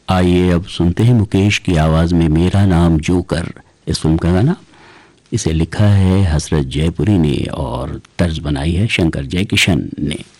आइए अब सुनते हैं मुकेश की आवाज में मेरा नाम जोकर, इस फिल्म का गाना। इसे लिखा है हसरत जयपुरी ने और तर्ज बनाई है शंकर जयकिशन ने।